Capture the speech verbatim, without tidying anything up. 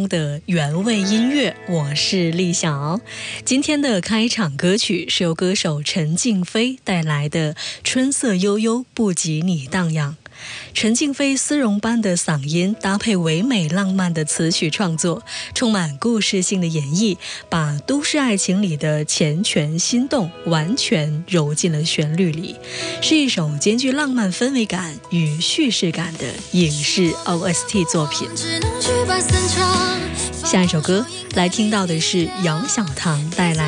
中的原味音乐，我是丽晓。今天的开场歌曲是由歌手陈静飞带来的《春色悠悠不及你荡漾》。陈静飞丝绒般的嗓音搭配唯美浪漫的词曲创作，充满故事性的演绎，把都市爱情里的缱绻心动完全揉进了旋律里，是一首兼具浪漫氛围感与叙事感的影视 O S T 作品。下一首歌来听到的是姚小棠带来